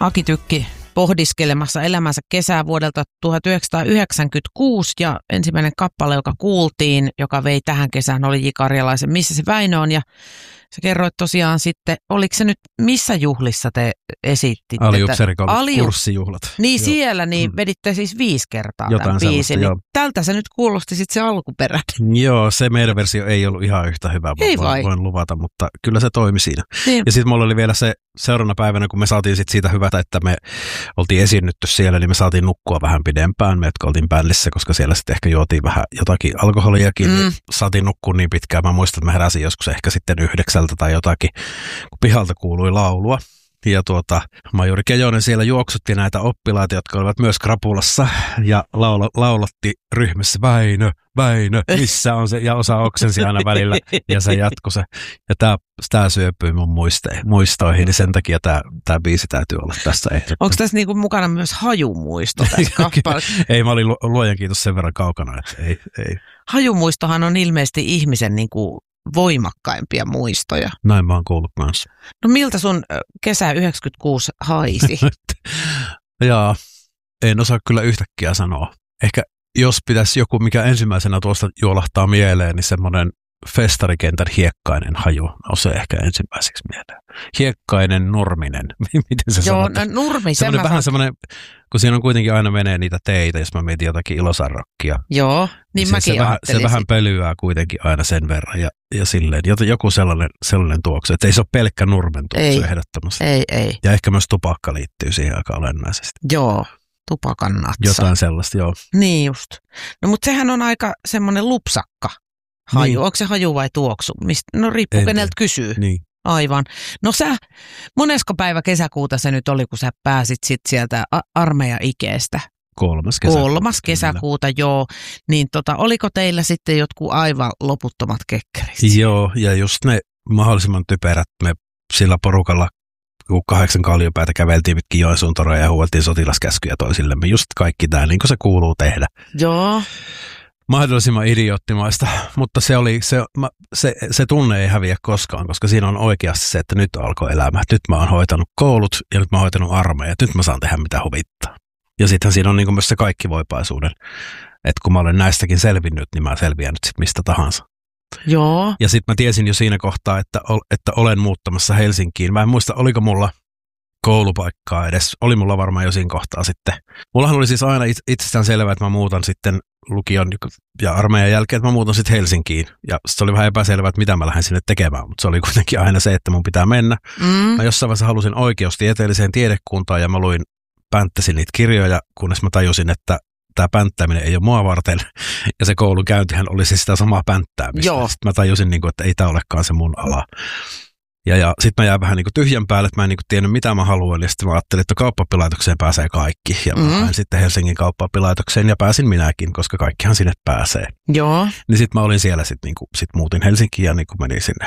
Aki Tykki pohdiskelemassa elämänsä kesää vuodelta 1996 ja ensimmäinen kappale, joka kuultiin, joka vei tähän kesään, oli J. Karjalaisen Missä se Väinö on, ja sä kerroit tosiaan sitten, oliko se nyt, missä juhlissa te esittitte? Ali-upseerikoulun kurssijuhlat. Niin joo. Siellä niin veditte siis 5 kertaa jotain tämän biisin. Niin tältä se nyt kuulosti sitten se alkuperäinen. Joo, se meidän versio ei ollut ihan yhtä hyvä, voin luvata, mutta kyllä se toimi siinä. Niin. Ja sitten mulla oli vielä se seuraavana päivänä, kun me saatiin sit siitä hyvätä, että me oltiin esiinnytty siellä, niin me saatiin nukkua vähän pidempään, me jotka oltiin bändissä, koska siellä sitten ehkä juotiin vähän jotakin alkoholiakin, niin saatiin nukkua niin pitkään. Mä muistan, että mä heräsin joskus ehkä sitten 9 tai jotakin, kun pihalta kuului laulua. Ja majuri Kejonen siellä juoksutti näitä oppilaita, jotka olivat myös krapulassa, ja laulotti ryhmässä Väinö, missä on se, ja osa oksensi aina välillä, ja se jatkoi se. Ja tämä syöpyi mun muistoihin, niin sen takia tämä biisi täytyy olla tässä ehdottomasti. Onko tässä niinku mukana myös hajumuisto tässä kappaleessa? Ei, mä olin luojan kiitos sen verran kaukana, että ei. Hajumuistohan on ilmeisesti ihmisen niinku voimakkaimpia muistoja. Näin mä oon kuullut kanssa. No miltä sun kesä 96 haisi? Jaa, en osaa kyllä yhtäkkiä sanoa. Ehkä jos pitäisi joku, mikä ensimmäisenä tuosta juolahtaa mieleen, niin semmoinen festarikentän hiekkainen haju nousee ehkä ensimmäiseksi mieleen. Hiekkainen, nurminen. Miten se sanotaan? Joo, nurmi. Vähän semmoinen, kun siinä on kuitenkin aina menee niitä teitä, jos mä mietin jotakin Ilosanrokkia. Joo, niin mäkin ajattelin. Se vähän pölyää kuitenkin aina sen verran ja silleen. Joku sellainen tuoksu, että ei se ole pelkkä nurmen tuoksu ehdottomasti. Ei. Ja ehkä myös tupakka liittyy siihen aika olennaisesti. Joo, tupakan natsa. Jotain sellaista, joo. Niin just. No mutta sehän on aika semmoinen lupsakka haju. Niin. Onko se haju vai tuoksu? No riippuu keneltä kysyy. Niin. Aivan. No monesko päivä kesäkuuta se nyt oli, kun sä pääsit sit sieltä armeija-ikeestä? 3. kesäkuuta, joo. Niin oliko teillä sitten jotkut aivan loputtomat kekkerit? Joo, ja just ne mahdollisimman typerät, me sillä porukalla, kun 8 kalliopäätä käveltiin pitkin Joensuun toroja ja huueltiin sotilaskäskyjä toisillemme. Just kaikki tämä, niin kuin se kuuluu tehdä. Joo. Mahdollisimman idioottimaista, mutta se tunne ei häviä koskaan, koska siinä on oikeasti se, että nyt alkoi elämä. Nyt mä oon hoitanut koulut ja nyt mä oon hoitanut armeijat. Nyt mä saan tehdä mitä huvittaa. Ja sittenhän siinä on niin kuin myös se kaikkivoipaisuuden, että kun mä olen näistäkin selvinnyt, niin mä selviän nyt sit mistä tahansa. Joo. Ja sitten mä tiesin jo siinä kohtaa, että olen muuttamassa Helsinkiin. Mä en muista, oliko mulla koulupaikkaa edes. Oli mulla varmaan jo siinä kohtaa sitten. Mullahan oli siis aina itsestään selvää, että mä muutan sitten lukion ja armeijan jälkeen, että mä muutan sitten Helsinkiin. Ja se oli vähän epäselvää, että mitä mä lähden sinne tekemään, mutta se oli kuitenkin aina se, että mun pitää mennä. Mä jossain vaiheessa halusin oikeustieteelliseen tiedekuntaan ja mä pänttäsin niitä kirjoja, kunnes mä tajusin, että tämä pänttäminen ei ole mua varten. Ja se koulunkäyntihän oli siis sitä samaa pänttäämistä. Sitten mä tajusin, että ei tämä olekaan se mun ala. Ja sitten mä jäin vähän tyhjän päälle, että mä en tiennyt mitä mä haluan. Ja sitten mä ajattelin, että kauppaoppilaitokseen pääsee kaikki. Ja mä lähdin sitten Helsingin kauppaoppilaitokseen ja pääsin minäkin, koska kaikkihan sinne pääsee. Joo. Niin sitten mä olin siellä sit muutin Helsinkiin ja menin sinne.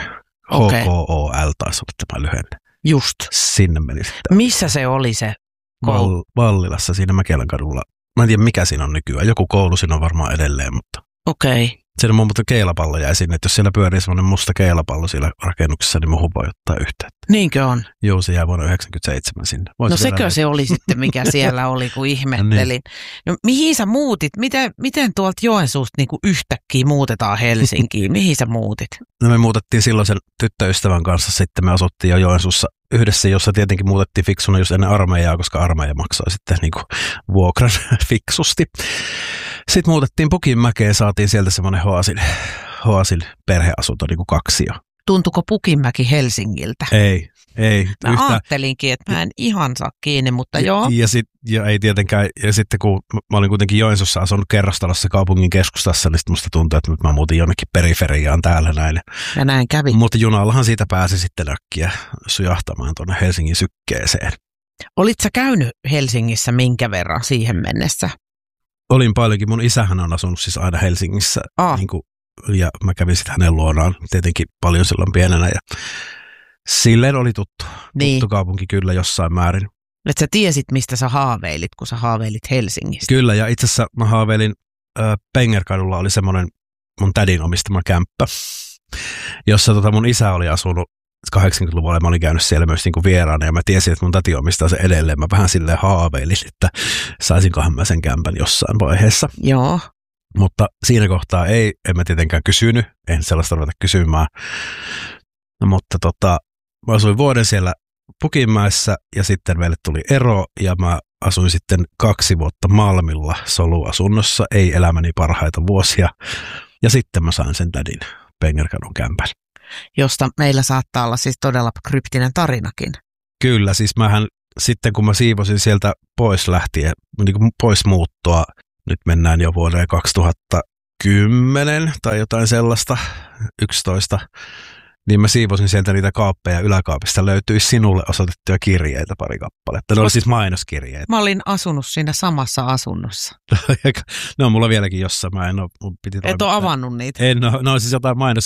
HKOL taisi olla tämä lyhenne. Just. Sinne menin sitten. Missä se oli se koulu? Vallilassa siinä Mäkelän kadulla. Mä en tiedä mikä siinä on nykyään. Joku koulu siinä on varmaan edelleen, mutta... Okei. Siellä mun keilapallo jäi sinne, että jos siellä pyörii semmoinen musta keilapallo siellä rakennuksessa, niin muuhun voi ottaa yhteyttä. Niinkö on? Joo, se jäi vuonna 1997 sinne. No sekö se oli sitten, mikä siellä oli, kun ihmettelin. Niin. No mihin sä muutit? Miten tuolta Joensuusta niin kuin yhtäkkiä muutetaan Helsinkiin? Mihin sä muutit? No me muutettiin silloin sen tyttöystävän kanssa, sitten me asuttiin jo Joensuussa yhdessä, jossa tietenkin muutettiin fiksuna just ennen armeijaa, koska armeija maksoi sitten niin kuin vuokran fiksusti. Sitten muutettiin Pukinmäkeen, saatiin sieltä semmoinen Hoasil perheasunto, niin kuin 2. Tuntuko Pukinmäki Helsingiltä? Ei. Mä ajattelinkin, että mä en ihan saa kiinni, mutta joo. Ja ei tietenkään, ja sitten kun mä olin kuitenkin Joensuussa asunut kerrostalossa kaupungin keskustassa, niin sitten musta tuntui, että mä muutin jonnekin periferiaan täällä näin. Ja näin kävi. Mutta junallahan siitä pääsi sitten äkkiä sujahtamaan tuonne Helsingin sykkeeseen. Olit sä käynyt Helsingissä minkä verran siihen mennessä? Olin paljonkin. Mun isähän on asunut siis aina Helsingissä ja mä kävin sitten hänen luonaan tietenkin paljon silloin pienenä ja silleen oli tuttu kaupunki kyllä jossain määrin. Että sä tiesit, mistä sä haaveilit, kun sä haaveilit Helsingistä. Kyllä, ja itse asiassa mä haaveilin, Pengerkadulla oli semmoinen mun tädin omistama kämppä, jossa mun isä oli asunut 80-luvulla mä olin käynyt siellä myös niin kuin vieraana ja mä tiesin, että mun tati omistaa se edelleen. Mä vähän silleen haaveilin, että saisinkohan mä sen kämpän jossain vaiheessa. Joo. Mutta siinä kohtaa en mä tietenkään kysynyt, en sellaista ruveta kysymään. No, mutta mä asuin vuoden siellä Pukinmäessä ja sitten meille tuli ero ja mä asuin sitten 2 vuotta Malmilla soluasunnossa, ei elämäni parhaita vuosia. Ja sitten mä sain sen tädin Pengerkadun kämpän. Josta meillä saattaa olla siis todella kryptinen tarinakin. Kyllä, siis mähän sitten kun mä siivosin sieltä pois lähtien, niin kuin pois muuttoa, nyt mennään jo vuoteen 2010 tai jotain sellaista, 11, niin mä siivosin sieltä niitä kaappeja, yläkaapista löytyi sinulle osoitettuja kirjeitä pari kappaletta. Ne oli siis mainoskirjeitä. Mä olin asunut siinä samassa asunnossa. Ne on mulla vieläkin jossain, mä en ole, mun piti et ole avannut niitä? En ole, no siis jotain